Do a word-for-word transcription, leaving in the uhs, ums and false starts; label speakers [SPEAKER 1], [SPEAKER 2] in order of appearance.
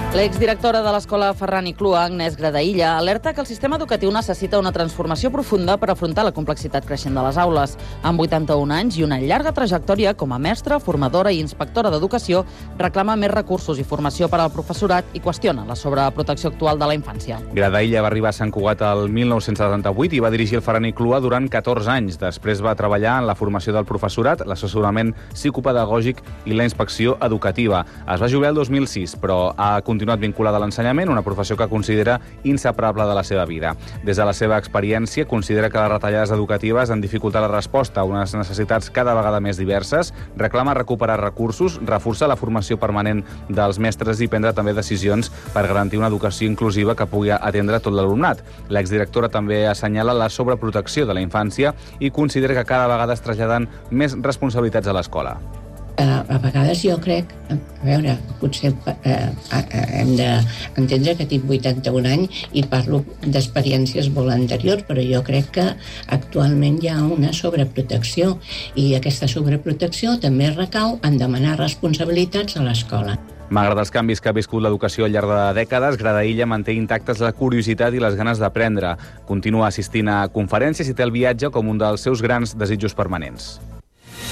[SPEAKER 1] L'exdirectora de l'Escola Ferran i Clua, Agnès Gradaïlla, alerta que el sistema educatiu necessita una transformació profunda per afrontar la complexitat creixent de les aules. Amb vuitanta-un anys i una llarga trajectòria com a mestra, formadora i inspectora d'educació, reclama més recursos i formació per al professorat i qüestiona la sobreprotecció actual de la infància.
[SPEAKER 2] Gradaïlla va arribar a Sant Cugat el mil nou-cents setanta-vuit i va dirigir el Ferran i Clua durant catorze anys. Després va treballar en la formació del professorat, l'assessorament psicopedagògic i la inspecció educativa. Es va jubilar el dos mil sis, però ha continuat vinculada a l'ensenyament, una professió que considera inseparable de la seva vida. Des de la seva experiència, considera que les retallades educatives han dificultat la resposta a unes necessitats cada vegada més diverses, reclama recuperar recursos, reforçar la formació permanent dels mestres i prendre també decisions per garantir una educació inclusiva que pugui atendre tot l'alumnat. L'exdirectora també assenyala la sobreprotecció de la infància i considera que cada vegada es traslladen més responsabilitats a l'escola.
[SPEAKER 3] Uh, a vegades jo crec, a veure, potser uh, uh, hem d'entendre que tinc vuitanta-un anys i parlo d'experiències molt anteriors, però jo crec que actualment hi ha una sobreprotecció i aquesta sobreprotecció també recau en demanar responsabilitats a l'escola.
[SPEAKER 2] Malgrat els canvis que ha viscut l'educació al llarg de dècades, Gradaïlla manté intactes la curiositat i les ganes d'aprendre. Continua assistint a conferències i té el viatge com un dels seus grans desitjos permanents.